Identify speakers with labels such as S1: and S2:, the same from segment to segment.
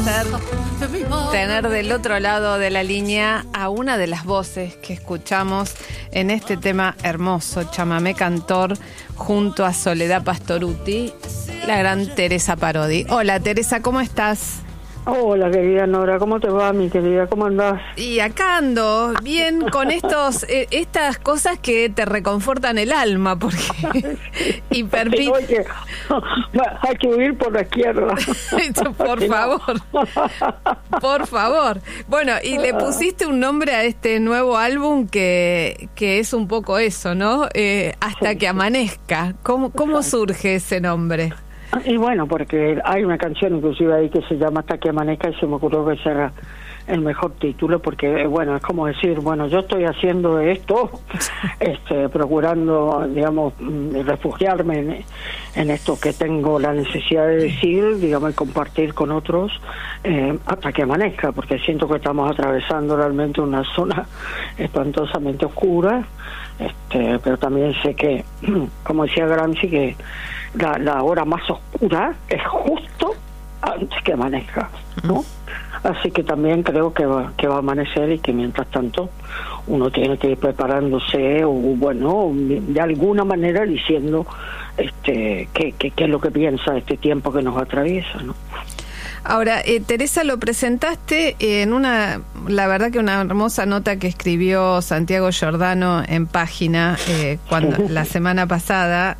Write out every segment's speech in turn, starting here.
S1: Tener del otro lado de la línea a una de las voces que escuchamos en este tema hermoso, Chamamé Cantor, junto a Soledad Pastorutti, la gran Teresa Parodi. Hola Teresa, ¿cómo estás?
S2: Hola querida Nora, ¿cómo te va mi querida? ¿Cómo andás?
S1: Y acá ando bien con estas cosas que te reconfortan el alma, porque y permite...
S2: Hay que huir por la izquierda.
S1: Por favor, por favor. Bueno, y le pusiste un nombre a este nuevo álbum que es un poco eso, ¿no? Hasta que amanezca. ¿Cómo surge ese nombre?
S2: Y bueno, porque hay una canción inclusive ahí que se llama Hasta que amanezca y se me ocurrió que ese era el mejor título, porque bueno, es como decir, bueno, yo estoy haciendo esto, procurando, digamos, refugiarme en esto que tengo la necesidad de decir, digamos, y compartir con otros hasta que amanezca, porque siento que estamos atravesando realmente una zona espantosamente oscura, pero también sé que, como decía Gramsci, que la hora más oscura es justo antes que amanezca, ¿no? Así que también creo que va a amanecer y que mientras tanto uno tiene que ir preparándose o bueno, de alguna manera diciendo qué es lo que piensa de este tiempo que nos atraviesa, ¿no?
S1: Ahora, Teresa, lo presentaste en la verdad que una hermosa nota que escribió Santiago Giordano en Página la semana pasada.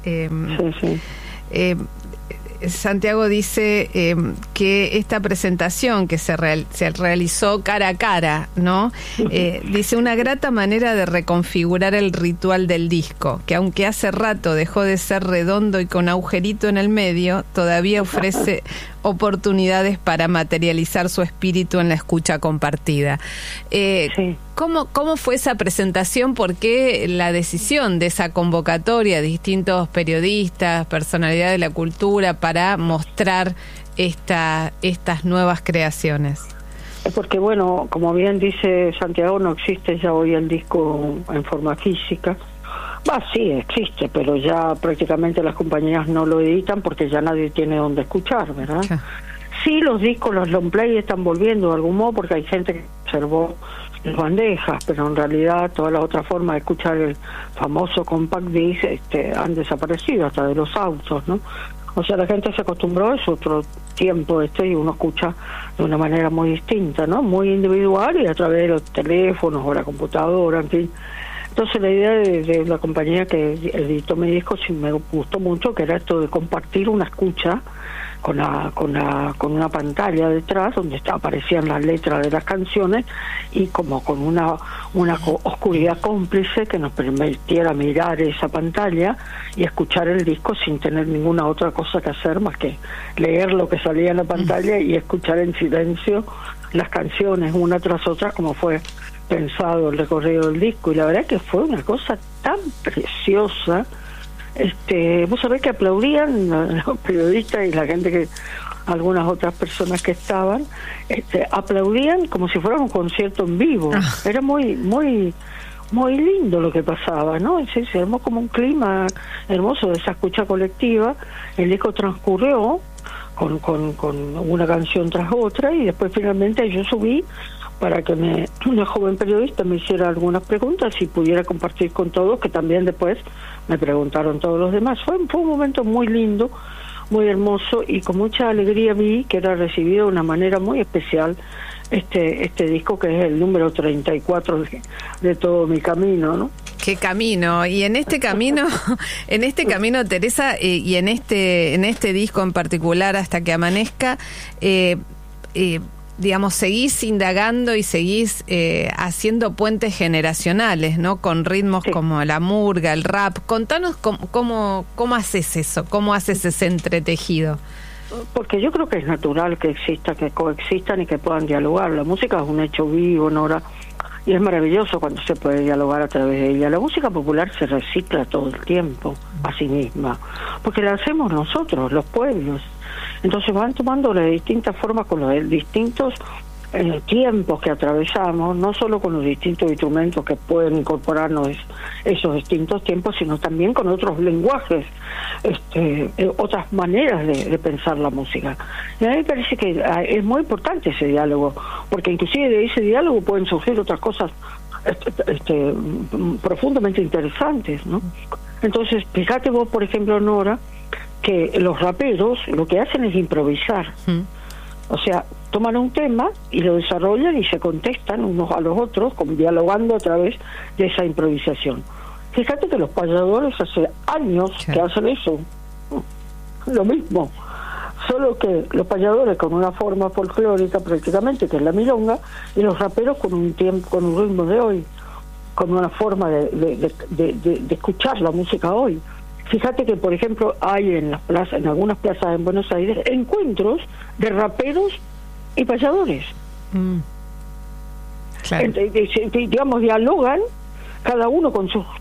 S1: Santiago dice que esta presentación que se realizó cara a cara, ¿no? Dice, una grata manera de reconfigurar el ritual del disco, que aunque hace rato dejó de ser redondo y con agujerito en el medio, todavía ofrece oportunidades para materializar su espíritu en la escucha compartida. Sí. ¿Cómo fue esa presentación? ¿Por qué la decisión de esa convocatoria de distintos periodistas, personalidades de la cultura para mostrar estas nuevas creaciones?
S2: Porque bueno, como bien dice Santiago, no existe ya hoy el disco en forma física. Sí, existe, pero ya prácticamente las compañías no lo editan porque ya nadie tiene dónde escuchar, ¿verdad? Sí, los discos, los long play están volviendo de algún modo porque hay gente que observó las bandejas, pero en realidad todas las otras formas de escuchar el famoso compact disc han desaparecido, hasta de los autos, ¿no? O sea, la gente se acostumbró, es otro tiempo y uno escucha de una manera muy distinta, ¿no? Muy individual y a través de los teléfonos o la computadora, en fin. Entonces la idea de la compañía que editó mi disco sí me gustó mucho, que era esto de compartir una escucha con una pantalla detrás donde aparecían las letras de las canciones y como con una oscuridad cómplice que nos permitiera mirar esa pantalla y escuchar el disco sin tener ninguna otra cosa que hacer más que leer lo que salía en la pantalla y escuchar en silencio las canciones una tras otra como fue pensado el recorrido del disco. Y la verdad que fue una cosa tan preciosa. Vos sabés que aplaudían los periodistas y la gente que algunas otras personas que estaban aplaudían como si fuera un concierto en vivo. Era muy muy muy lindo lo que pasaba, ¿no? Se armó como un clima hermoso de esa escucha colectiva. El disco transcurrió con una canción tras otra y después finalmente yo subí para que una joven periodista me hiciera algunas preguntas y pudiera compartir con todos, que también después me preguntaron todos los demás. Fue un momento muy lindo, muy hermoso, y con mucha alegría vi que era recibido de una manera muy especial este disco, que es el número 34 de todo mi camino, ¿no?
S1: Qué camino. Y en este camino, Teresa, y en este disco en particular, Hasta que amanezca, digamos, seguís indagando y seguís haciendo puentes generacionales, ¿no? Con ritmos como la murga, el rap. Contanos cómo haces eso, cómo haces ese entretejido.
S2: Porque yo creo que es natural que coexistan y que puedan dialogar. La música es un hecho vivo, Nora, y es maravilloso cuando se puede dialogar a través de ella. La música popular se recicla todo el tiempo a sí misma, porque la hacemos nosotros, los pueblos. Entonces van tomando las distintas formas con los distintos tiempos que atravesamos, no solo con los distintos instrumentos que pueden incorporarnos esos distintos tiempos, sino también con otros lenguajes, otras maneras de pensar la música. Y a mí me parece que es muy importante ese diálogo, porque inclusive de ese diálogo pueden surgir otras cosas profundamente interesantes, ¿no? Entonces, fíjate vos, por ejemplo, Nora, que los raperos lo que hacen es improvisar. O sea, toman un tema y lo desarrollan y se contestan unos a los otros, dialogando a través de esa improvisación. Fíjate que los payadores hace años que hacen eso, lo mismo, solo que los payadores con una forma folclórica prácticamente, que es la milonga, y los raperos con un ritmo de hoy, con una forma de escuchar la música hoy. Fíjate que, por ejemplo, hay en algunas plazas en Buenos Aires encuentros de raperos y payadores.
S1: Claro.
S2: Digamos, dialogan cada uno con su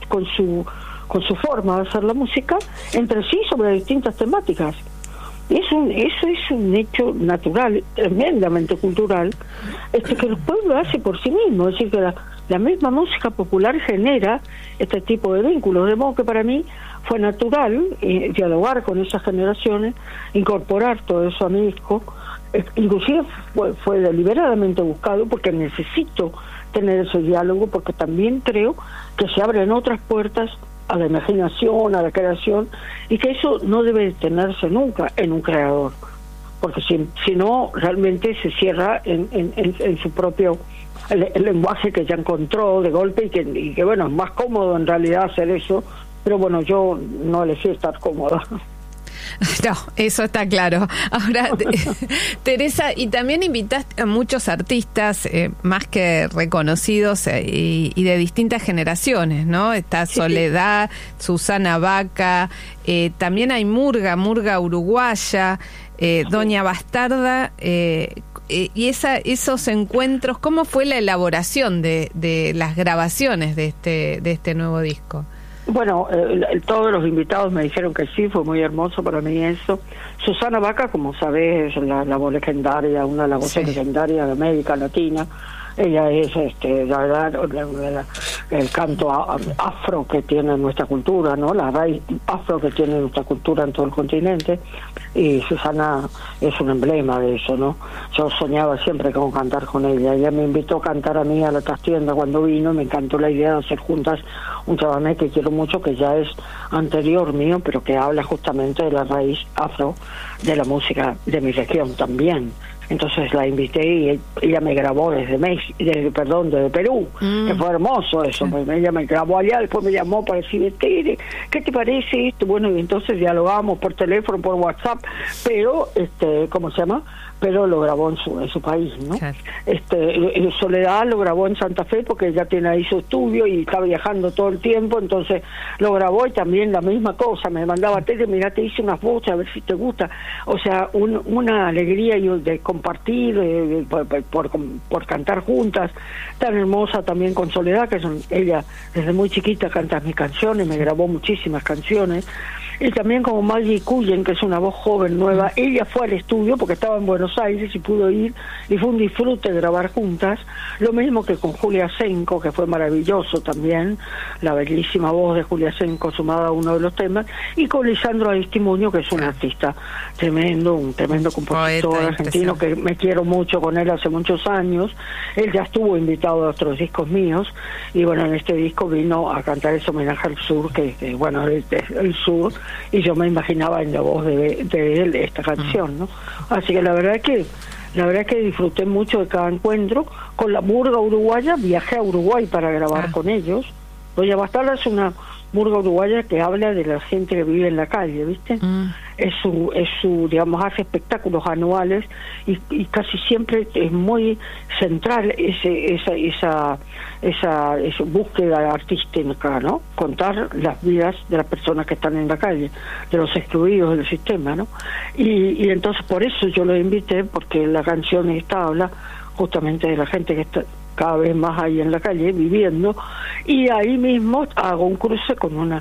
S2: forma de hacer la música entre sí sobre distintas temáticas. Eso es un hecho natural, tremendamente cultural, que el pueblo hace por sí mismo. Es decir, que la misma música popular genera este tipo de vínculos, de modo que para mí fue natural dialogar con esas generaciones, incorporar todo eso a mi disco. Inclusive fue deliberadamente buscado porque necesito tener ese diálogo, porque también creo que se abren otras puertas a la imaginación, a la creación, y que eso no debe detenerse nunca en un creador, porque si no, realmente se cierra en su propio el lenguaje que ya encontró de golpe, y que bueno, es más cómodo en realidad hacer eso, pero bueno, yo no elegí estar cómoda.
S1: No, eso está claro. Ahora, Teresa, y también invitaste a muchos artistas más que reconocidos y de distintas generaciones, ¿no? Está Soledad, Susana Baca, también hay murga uruguaya, Doña Bastarda, y esos encuentros. ¿Cómo fue la elaboración de las grabaciones de este nuevo disco?
S2: Bueno, todos los invitados me dijeron que sí, fue muy hermoso para mí eso. Susana Baca, como sabés, es la voz legendaria, una de las voces legendarias de América Latina. Ella es, la verdad, el canto afro que tiene nuestra cultura, ¿no? La raíz afro que tiene nuestra cultura en todo el continente. Y Susana es un emblema de eso, ¿no? Yo soñaba siempre con cantar con ella. Ella me invitó a cantar a mí a la trastienda cuando vino. Me encantó la idea de hacer juntas un chamamé que quiero mucho, que ya es anterior mío, pero que habla justamente de la raíz afro de la música de mi región también. Entonces la invité y ella me grabó desde Perú, que fue hermoso eso. Ella me grabó allá, después me llamó para decir, ¿qué te parece esto? Bueno, y entonces dialogamos por teléfono, por WhatsApp, pero, ¿cómo se llama? Pero lo grabó en su país, ¿no? Claro. Soledad lo grabó en Santa Fe porque ella tiene ahí su estudio y está viajando todo el tiempo, entonces lo grabó y también la misma cosa, me mandaba mira, te hice unas voces, a ver si te gusta. O sea, una alegría de compartir, por cantar juntas, tan hermosa también con Soledad, que ella desde muy chiquita canta mis canciones, me grabó muchísimas canciones. Y también como Maggie Cullen, que es una voz joven, nueva, ella fue al estudio porque estaba en Buenos Aires y pudo ir, y fue un disfrute grabar juntas. Lo mismo que con Julia Senko, que fue maravilloso también, la bellísima voz de Julia Senko sumada a uno de los temas, y con Lisandro Aristimuño, que es un artista tremendo, un tremendo compositor argentino, que me quiero mucho con él hace muchos años. Él ya estuvo invitado a otros discos míos, y bueno, en este disco vino a cantar ese homenaje al sur, que bueno, el sur, y yo me imaginaba en la voz de él esta canción, ¿no? Así que la verdad es que disfruté mucho de cada encuentro. Con la murga uruguaya viajé a Uruguay para grabar con ellos. Doña Bastarda es una murga uruguaya que habla de la gente que vive en la calle, ¿viste? Es su digamos, hace espectáculos anuales y casi siempre es muy central esa búsqueda artística, ¿no? Contar las vidas de las personas que están en la calle, de los excluidos del sistema, ¿no? Y entonces por eso yo lo invité, porque la canción esta habla justamente de la gente que está cada vez más ahí en la calle viviendo, y ahí mismo hago un cruce con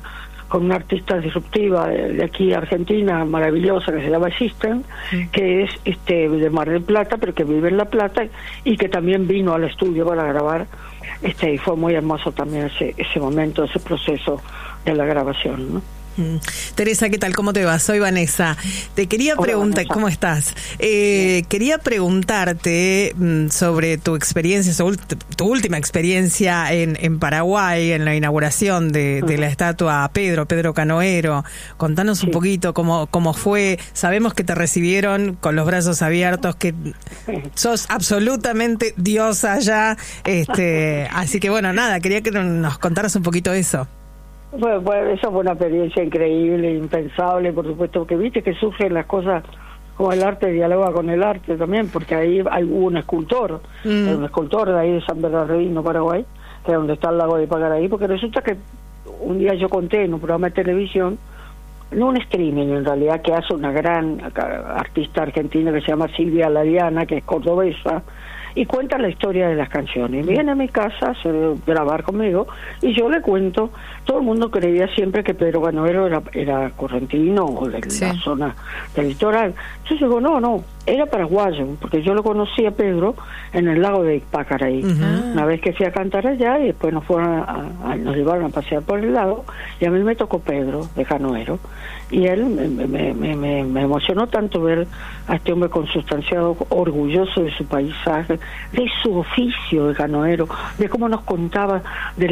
S2: con una artista disruptiva de aquí Argentina, maravillosa, que se llama System, que es de Mar del Plata, pero que vive en La Plata, y que también vino al estudio para grabar, y fue muy hermoso también ese momento, ese proceso de la grabación, ¿no?
S3: Teresa, ¿qué tal? ¿Cómo te va? Soy Vanessa. Te quería preguntar, ¿cómo estás? Quería preguntarte sobre tu experiencia, tu última experiencia en Paraguay, en la inauguración de la estatua a Pedro Canoero. Contanos un poquito cómo fue. Sabemos que te recibieron con los brazos abiertos, que sos absolutamente diosa allá. Así que bueno, nada, quería que nos contaras un poquito eso.
S2: Bueno, esa fue una experiencia increíble, impensable, por supuesto, que viste que surgen las cosas, como el arte dialoga con el arte también, porque ahí hubo un escultor, de ahí de San Bernardino, Paraguay, que es donde está el lago de Pacaraí, porque resulta que un día yo conté en un programa de televisión, no un streaming en realidad, que hace una gran artista argentina que se llama Silvia Lariana, que es cordobesa, y cuenta la historia de las canciones. Viene a mi casa a grabar conmigo y yo le cuento. Todo el mundo creía siempre que Pedro Canoero era correntino o de la zona del litoral. Entonces digo, no, era paraguayo, porque yo lo conocí a Pedro en el lago de Pacaraí. Una vez que fui a cantar allá, y después nos llevaron a pasear por el lago, y a mí me tocó Pedro de Canoero, y él me emocionó tanto ver a este hombre consustanciado, orgulloso de su paisaje, de su oficio de canoero, de cómo nos contaba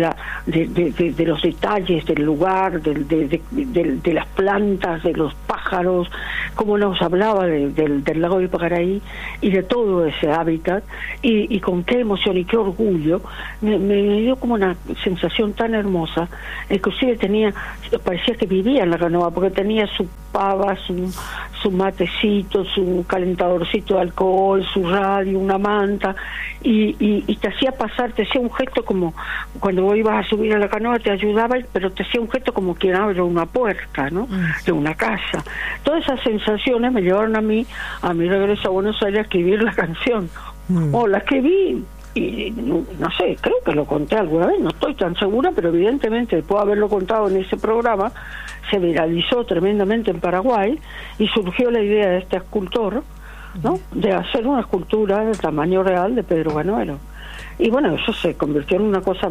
S2: de los detalles del lugar, de las plantas, de los pájaros, cómo nos hablaba del lago de Pacaraí y de todo ese hábitat, y con qué emoción y qué orgullo. Me dio como una sensación tan hermosa. Inclusive parecía que vivía en la canoa, porque tenía su pava, su matecito, su calentadorcito de alcohol, su radio, una manta, y te hacía pasar, te hacía un gesto como cuando vos ibas a subir a la canoa, te ayudaba, pero te hacía un gesto como quien abre una puerta, ¿no? De una casa. Todas esas sensaciones me llevaron a mi regreso a Buenos Aires a escribir la canción. La escribí, y no sé, creo que lo conté alguna vez, no estoy tan segura, pero evidentemente después de haberlo contado en ese programa, se viralizó tremendamente en Paraguay, y surgió la idea de este escultor, ¿no?, de hacer una escultura de tamaño real de Pedro Canoero. Y bueno, eso se convirtió en una cosa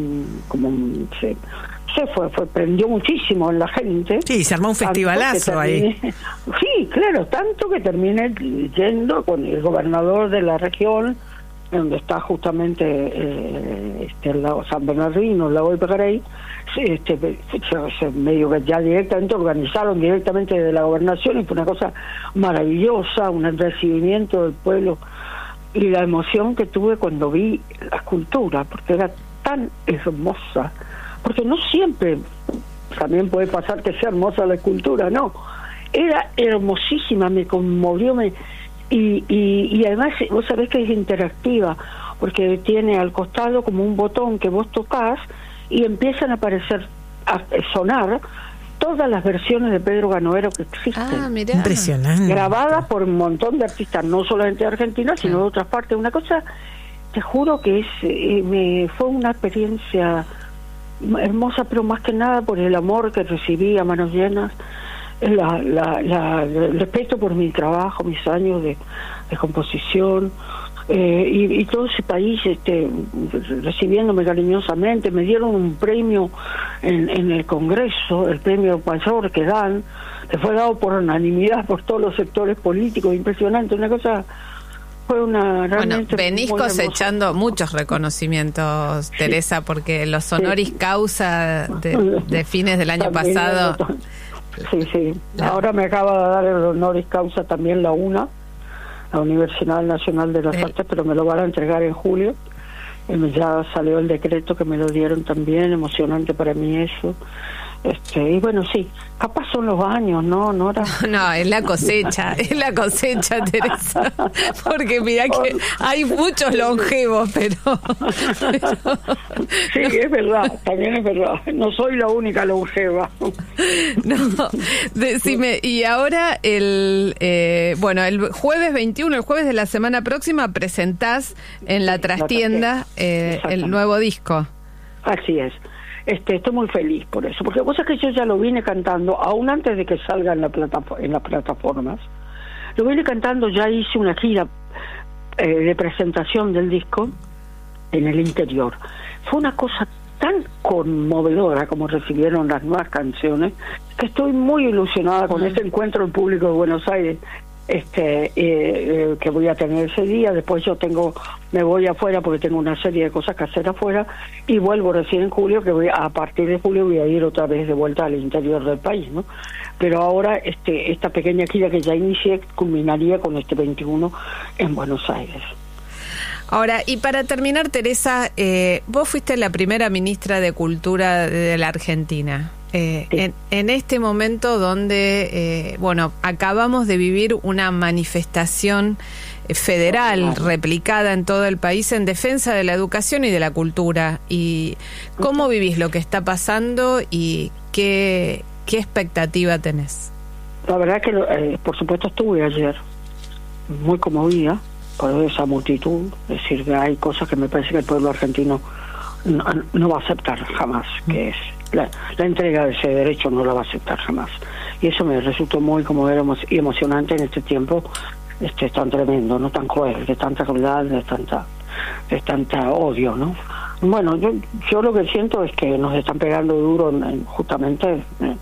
S2: prendió muchísimo en la gente.
S3: Sí, se armó un festivalazo ahí.
S2: Sí, claro, tanto que terminé yendo con el gobernador de la región, donde está justamente el lago San Bernardino, el lago de Pacaraí, medio que ya directamente organizaron directamente de la gobernación, y fue una cosa maravillosa, un recibimiento del pueblo, y la emoción que tuve cuando vi la escultura, porque era tan hermosa, porque no siempre también puede pasar que sea hermosa la escultura, no, era hermosísima, me conmovió, y además vos sabés que es interactiva, porque tiene al costado como un botón que vos tocas y empiezan a aparecer, a sonar todas las versiones de Pedro Canoero que existen.
S1: Mirá.
S3: Impresionante.
S2: Grabadas por un montón de artistas, no solamente de Argentina, sino de otras partes. Una cosa, te juro que fue una experiencia hermosa, pero más que nada por el amor que recibí a manos llenas, el respeto por mi trabajo, mis años de composición, y todo ese país recibiéndome cariñosamente. Me dieron un premio en el Congreso, el premio mayor que dan, que fue dado por unanimidad por todos los sectores políticos, impresionante, una cosa. Fue una realmente.
S1: Bueno, venís cosechando muchos reconocimientos, Teresa, porque los honoris causa de fines del año pasado.
S2: Sí. Ahora me acaba de dar el honoris causa también la Universidad Nacional de las Artes, pero me lo van a entregar en julio. Ya salió el decreto que me lo dieron también, emocionante para mí eso. Y bueno, sí, capaz son los años, ¿no, Nora?
S1: No, es la cosecha, Teresa. Porque mirá que hay muchos longevos, pero...
S2: Sí, es verdad, también es verdad. No soy la única longeva.
S1: No, decime, y ahora el jueves 21, el jueves de la semana próxima, presentás en la trastienda el nuevo disco.
S2: Así es. Estoy muy feliz por eso, porque vos sabés que yo ya lo vine cantando, aún antes de que salga en las plataformas, lo vine cantando, ya hice una gira de presentación del disco en el interior. Fue una cosa tan conmovedora como recibieron las nuevas canciones, que estoy muy ilusionada con este encuentro en público de Buenos Aires, que voy a tener ese día. Después me voy afuera porque tengo una serie de cosas que hacer afuera, y vuelvo recién en julio, que a partir de julio voy a ir otra vez de vuelta al interior del país, ¿no? Pero ahora esta pequeña gira que ya inicié culminaría con este 21 en Buenos Aires.
S1: Ahora, y para terminar, Teresa, vos fuiste la primera ministra de Cultura de la Argentina. Sí. En este momento donde, acabamos de vivir una manifestación federal replicada en todo el país en defensa de la educación y de la cultura. ¿Y cómo vivís lo que está pasando y qué expectativa tenés?
S2: La verdad que, por supuesto, estuve ayer muy conmovida por esa multitud. Es decir, que hay cosas que me parece que el pueblo argentino no va a aceptar jamás, que es la entrega de ese derecho, no la va a aceptar jamás. Y eso me resultó muy conmovedor y emocionante en este tiempo tan tremendo, no tan cruel, de tanta crueldad, de tanta odio, ¿no? Bueno, yo lo que siento es que nos están pegando duro justamente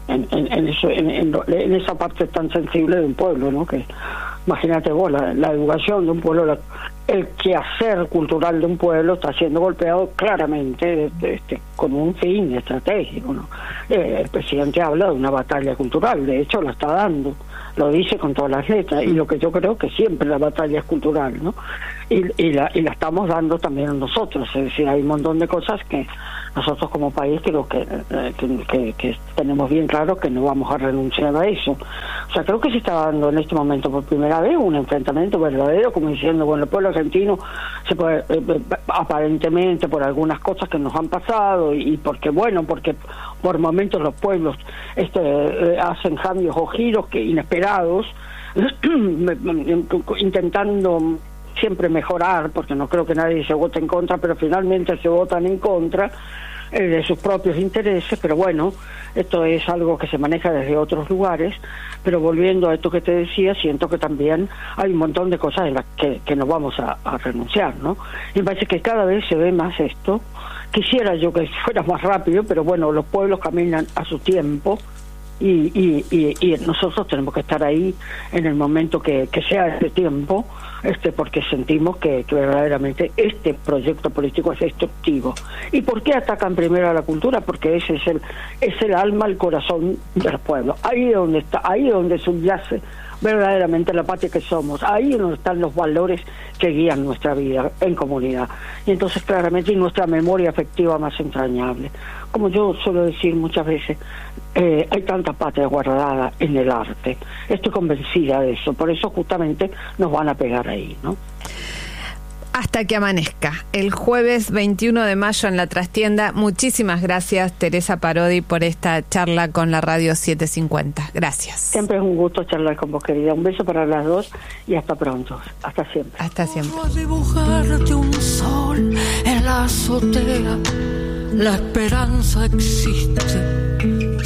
S2: en esa parte tan sensible de un pueblo, ¿no? Que imagínate vos, la educación de un pueblo, el quehacer cultural de un pueblo está siendo golpeado claramente con un fin estratégico, ¿no? El presidente habla de una batalla cultural, de hecho la está dando, lo dice con todas las letras, y lo que yo creo que siempre la batalla es cultural, ¿no? Y la estamos dando también nosotros, es decir, hay un montón de cosas que nosotros como país creo que tenemos bien claro que no vamos a renunciar a eso. O sea, creo que se está dando en este momento por primera vez un enfrentamiento verdadero, como diciendo, bueno, el pueblo argentino se puede, aparentemente por algunas cosas que nos han pasado, y porque por momentos los pueblos hacen cambios o giros inesperados, intentando siempre mejorar, porque no creo que nadie se vote en contra, pero finalmente se votan en contra de sus propios intereses. Pero bueno, esto es algo que se maneja desde otros lugares. Pero volviendo a esto que te decía, siento que también hay un montón de cosas en las que no vamos a renunciar, ¿no? Y me parece que cada vez se ve más esto. Quisiera yo que fuera más rápido, pero bueno, los pueblos caminan a su tiempo, y nosotros tenemos que estar ahí en el momento que sea ese tiempo, porque sentimos que verdaderamente este proyecto político es destructivo. ¿Y por qué atacan primero a la cultura? Porque ese es el alma, el corazón del pueblo. Ahí es donde subyace verdaderamente la patria que somos, ahí es donde están los valores que guían nuestra vida en comunidad, y entonces claramente y nuestra memoria afectiva más entrañable. Como yo suelo decir muchas veces, hay tanta patria guardada en el arte. Estoy convencida de eso, por eso justamente nos van a pegar ahí, ¿no?
S1: Hasta que amanezca, el jueves 21 de mayo en La Trastienda. Muchísimas gracias, Teresa Parodi, por esta charla con la Radio 750. Gracias.
S2: Siempre es un gusto charlar con vos, querida. Un beso para las dos y hasta pronto. Hasta siempre.
S1: Hasta siempre.
S4: A dibujarte un sol en la azotea, la esperanza existe